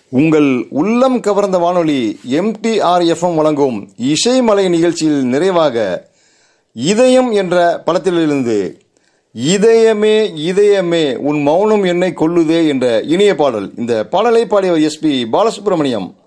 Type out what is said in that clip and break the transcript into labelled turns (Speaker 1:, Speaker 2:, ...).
Speaker 1: உங்கள் உள்ளம் கவர்ந்த வானொலி MTRFM வழங்கும் இசைமலை நிகழ்ச்சியில் நிறைவாக இதயம் என்ற படத்திலிருந்து இதயமே இதயமே உன் மௌனம் என்னை கொல்லுதே என்ற இனிய பாடல். இந்த பாடலை பாடியவர் SP பாலசுப்ரமணியம்.